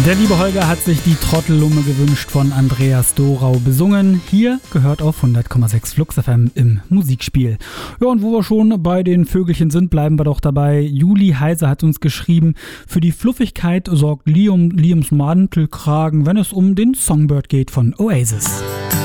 Der liebe Holger hat sich die Trottellumme gewünscht von Andreas Dorau besungen. Hier gehört auf 100,6 Flux FM im Musikspiel. Ja, und wo wir schon bei den Vögelchen sind, bleiben wir doch dabei. Juli Heise hat uns geschrieben, für die Fluffigkeit sorgt Liams Mantelkragen, wenn es um den Songbird geht von Oasis.